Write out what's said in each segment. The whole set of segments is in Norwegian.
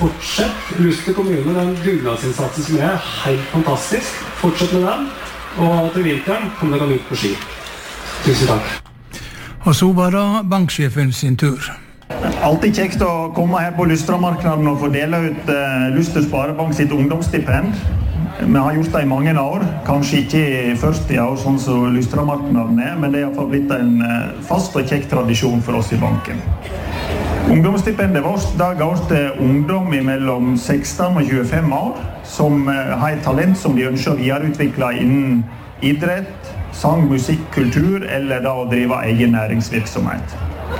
fortsett Luster kommune, den dugnadsinnsatsen som helt fantastisk. Fortsett med den, og til vinteren kommer dere ut på ski. Tusen takk. Og så var det banksjefen sin tur. Alltid kjekt å komme her på Lustramarknaden og få dele ut Luster Sparebank sitt ungdomsstipend. Vi har gjort det i mange år, kanskje ikke i 40 år sånn som Lustramarknaden men det har i hvert fall blitt en fast og kjekk tradisjon for oss i banken. Ungdomsstipendet vårt da går til ungdom mellom 16 og 25 år som har et talent som de ønsker å videreutvikle innen idrett, sang, musikk, kultur eller da å drive egen næringsvirksomhet.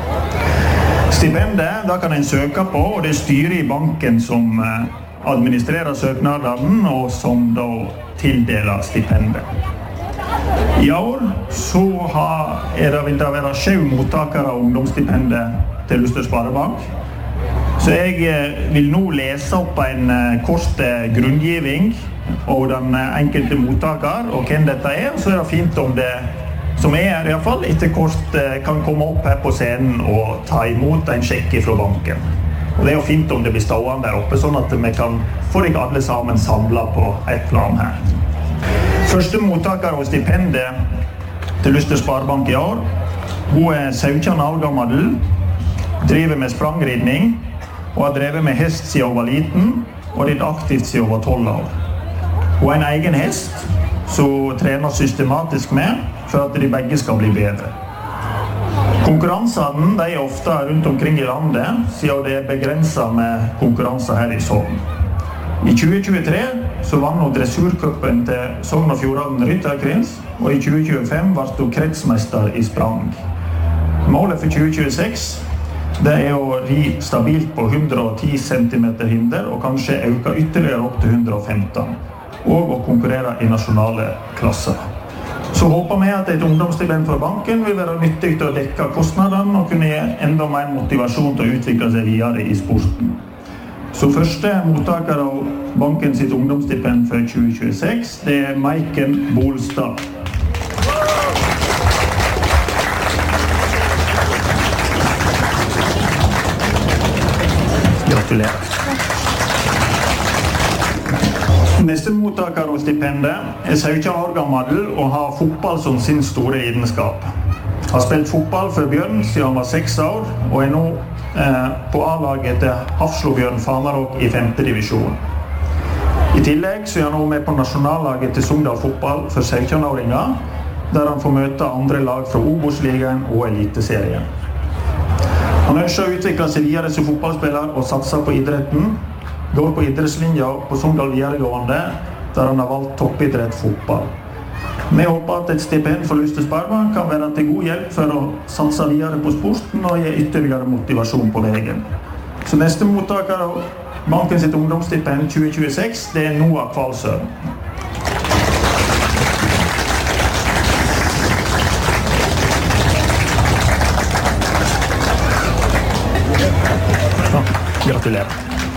Stipendet da kan en søke på, og det styrer i banken som administrerer søknaden og som da tildeler stipendet. I år så vil det være 7 mottakere av ungdomsstipendet til Luster Sparebank. Så jeg vil nå lese opp en kort grunngiving og den enkelte mottaker og hvem dette så det fint om det som i hvert fall etter kort kan komme opp her på scenen og ta imot en sjekk fra banken. Og det jo fint om det blir stående der oppe, sånn at vi kan få deg alle sammen samlet på et plan her. Første mottaker av stipendet til Luster Sparebank i år, hun 17 år gammel, driver med sprangridning og har drevet med hest siden hun var liten og litt aktivt siden hun var 12 år. Hun en egen hest som hun trener systematisk med for at de begge skal bli bedre. Konkurransene de ofte rundt omkring i landet, siden det begrenset med konkurranser her i Sogn. I 2023 så vann hun dressurcupen til Sogn og Fjordane Rytterkrins, og i 2025 ble hun kretsmester i sprang. Målet for 2026 det å ri stabilt på 110 cm hinder og kanskje øke ytterligere opp til 115, og å konkurrere i nasjonale klasser. Så håper vi at et ungdomsstipend for banken vil være nyttig til å dekke kostnadene og kunne gi enda mer motivasjon til å utvikle seg videre i sporten. Så første mottaker av banken sitt ungdomsstipend for 2026, det Maiken Bolstad. Gratulerer. Neste mottaker av stipendet 17 år gammel og har fotball som sin store lidenskap. Har spilt fotball for Bjørn siden han var 6 år, og nå på A-laget til Hafslobjørn Fanaråk i 5. divisjon. I tillegg så han nå med på nasjonallaget til Sogndal fotball for 17-åringer, der han får møte andre lag fra Obos-ligaen og Eliteserien. Han ønsker å utvikle seg videre som fotballspiller og satser på idretten, går på idrettslinja på Sogndal videregående, der han har valgt toppidrett fotball. Vi håper at et stipend for Luster Sparebank kan være til god hjelp for å satse videre på sporten og gi ytterligere motivasjon på veien. Så neste mottaker av banken sitt ungdomsstipend 2026, det Noah Kvalsøen. Gratulerer.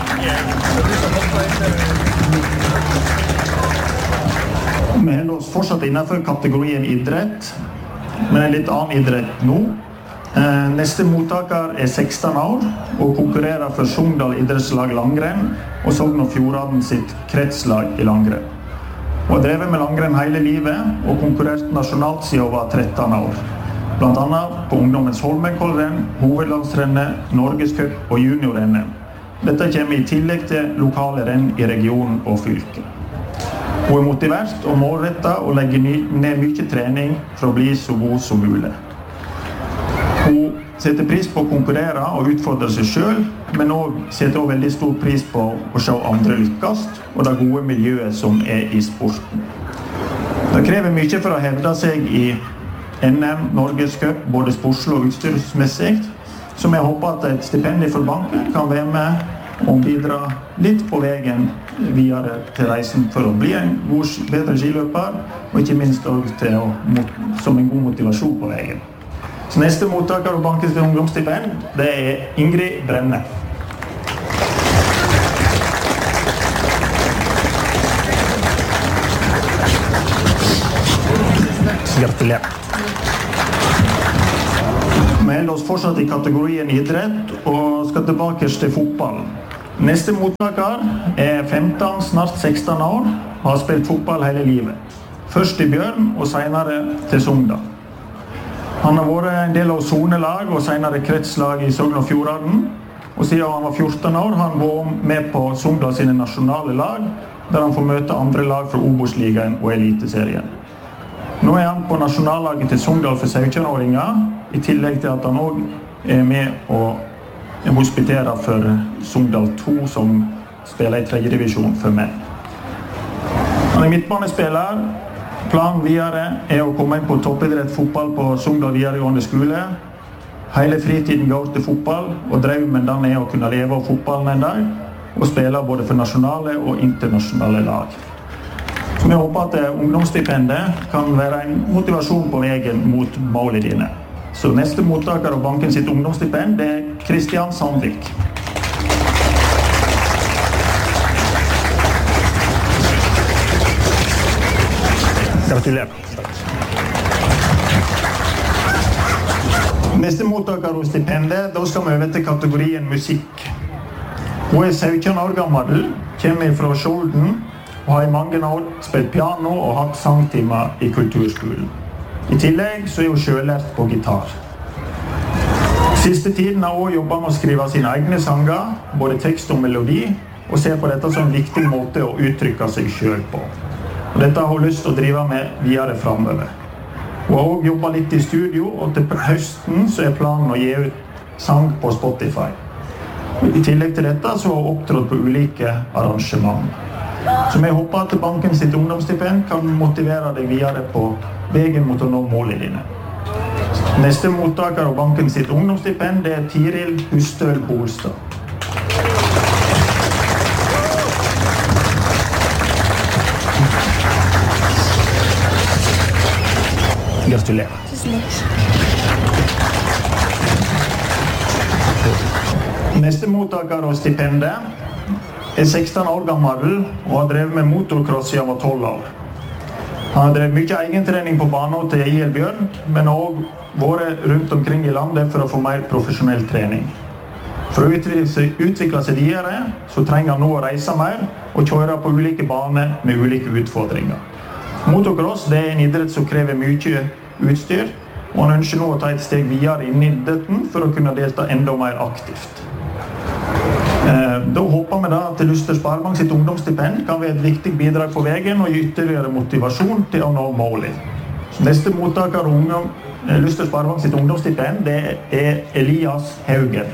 Vi holder oss fortsatt innenfor kategorien idrett, men en litt annen idrett nå. Neste mottaker 16 år og konkurrerer for Sogndal idrettslag langrenn og Sogn og Fjordane sitt kretslag i langrenn. Hun har drevet med langrenn hele livet og konkurrert nasjonalt siden hun var 13 år. Blant annet på ungdommens Holmenkollrenn, hovedlandsrennet, Norgescup og juniorrennet. Dette kommer i tillegg til lokale renn i regionen og fylket. Hun er motivert og målrettet og legger ned mye trening for å bli så god som mulig. Hun setter pris på å konkurrere og utfordre seg selv, men også setter også veldig stor pris på å se andre lykkes og det gode miljøet som i sporten. Det krever mye for å hevde seg i NM, Norgescup, både sportslig og utstyrsmessig, så jeg håper at et stipend for banken kan være med og bidra litt på veien videre til reisen for å bli en god, bedre skiløper, og ikke minst også som en god motivasjon på veien. Så neste mottaker av bankens ungdomsstipend, det Ingrid Brenne. Gratulerer. Vi holder oss fortsatt i kategorien idrett og skal tilbake til fotball. Neste mottaker 15, snart 16 år, og har spilt fotball hele livet. Først i Bjørn, og senere til Sogndal. Han har vært en del av sonelag og senere kretslag i Sogn og Fjordane. Og siden han var 14 år har han vært med på Sogndal sine nasjonale lag, der han får møte andre lag fra Obos-ligaen og Eliteserien. Nå er han på nasjonallaget til Sogndal for 17-åringer, i tillegg til at han også er med og hospiterer for Sogndal 2, som spiller i 3. divisjon for menn. Han er midtbanespiller. Planen videre er å komme inn på toppidrett fotball på Sogndal videregående skole. Hele fritiden går til fotball, og drømmen den er å kunne leve av fotballen en dag, og spille både for nasjonale og internasjonale lag. Så vi håper at ungdomsstipendet kan være en motivasjon på veien mot målene dine. Så neste mottaker av banken sitt ungdomsstipend er Kristian Sandvik. Gratulerer. Neste mottaker av stipendet, da skal vi over til kategorien musikk. Hun er 17 år gammel, kommer fra Skjolden og har i mange år spilt piano og hatt sangtimer i kulturskolen. I tillegg så er hun selvlært på gitar. Siste tiden har hun jobbet med å skrive sine egne sanger, både tekst og melodi, og ser på dette som en viktig måte å uttrykke seg selv på. Og dette har hun lyst til å drive med videre fremover. Hun har også jobbet litt i studio, og til høsten så er planen å gi ut sang på Spotify. I tillegg til dette så har hun opptrådt på ulike arrangement. Så vi håper at banken sitt ungdomsstipend kan motivere deg videre på veien mot å nå målene dine. Neste mottaker av banken sitt ungdomsstipend er Tiril Hustøl Bolstad. Gratulerer. Tusen takk. Neste mottaker av stipendet er 16 år gammel og har drevet med motorcross siden han var 12 år. Han har drevet mye egentrening på banen til IL Bjørn, men har også vært rundt omkring i landet for å få mer profesjonell trening. For å utvikle seg videre, så trenger han nå å reise mer og kjøre på ulike baner med ulike utfordringer. Motocross det er en idrett som krever mye utstyr, og han ønsker nå å ta et steg videre inn i idretten for å kunne delta enda mer aktivt. Da håper vi da at Luster Sparebank sitt ungdomsstipend kan være et viktig bidrag på veien og gi ytterligere motivasjon til å nå målet. Neste mottaker av Luster Sparebank sitt ungdomsstipend det er Elias Haugen.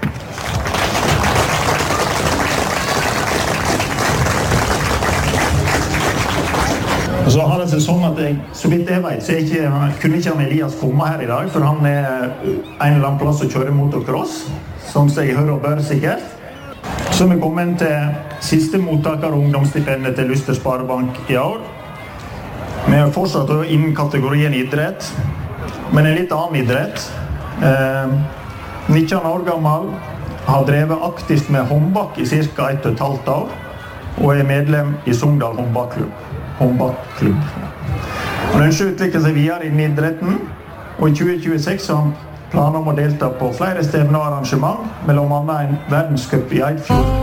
Og så har det seg sånn at så vidt jeg vet, så kunne ikke Elias komme her i dag, for han er en eller annen plass å kjøre motocross, som seg hører og bør sikkert. Så vi kommer til siste mottaker av ungdomsstipendet til Luster Sparebank i år. Vi er fortsatt innen kategorien idrett, men en litt annen idrett. 19 år gammel, har drevet aktivt med håndbak i ca. 1,5 år, og er medlem i Sogndal håndbakklubb. Han ønsker å utvikle seg videre innen idretten, og i 2026 har han planer om å delta på flere stevner og arrangement, mellom annet en verdenscup i Eidfjord.